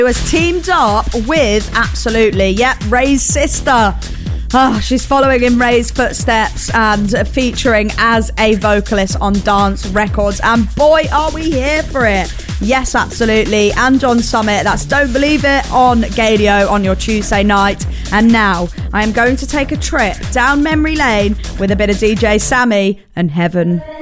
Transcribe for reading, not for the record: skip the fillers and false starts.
who has teamed up with, Ray's sister. She's following in Ray's footsteps and featuring as a vocalist on Dance Records. And boy, are we here for it. Yes, absolutely. And on Summit, that's Don't Believe It on Gadio on your Tuesday night. And now I am going to take a trip down memory lane with a bit of DJ Sammy and Heaven.